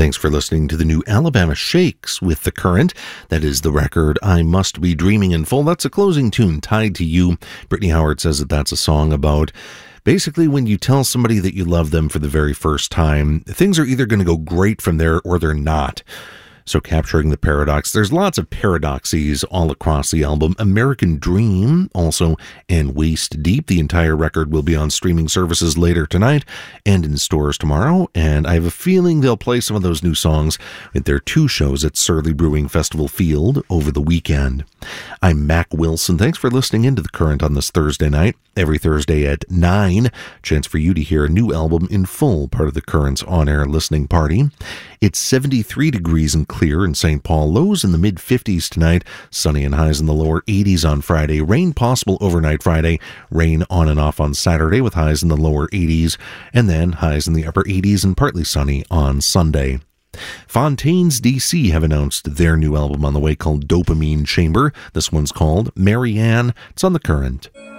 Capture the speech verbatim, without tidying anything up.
Thanks for listening to the new Alabama Shakes with The Current. That is the record I Must Be Dreaming in Full. That's a closing tune, Tied to You. Brittany Howard says that that's a song about basically when you tell somebody that you love them for the very first time, things are either going to go great from there or they're not. So capturing the paradox. There's lots of paradoxes all across the album. American Dream also, and Waist Deep. The entire record will be on streaming services later tonight and in stores tomorrow. And I have a feeling they'll play some of those new songs at their two shows at Surly Brewing Festival Field over the weekend. I'm Mac Wilson. Thanks for listening into The Current on this Thursday night. Every Thursday at nine, chance for you to hear a new album in full, part of The Current's on-air listening party. It's seventy-three degrees and clear in Saint Paul. Lows in the mid-fifties tonight. Sunny and highs in the lower eighties on Friday. Rain possible overnight Friday. Rain on and off on Saturday with highs in the lower eighties. And then highs in the upper eighties and partly sunny on Sunday. Fontaines D C have announced their new album on the way called Dopamine Chamber. This one's called Marianne. It's on The Current.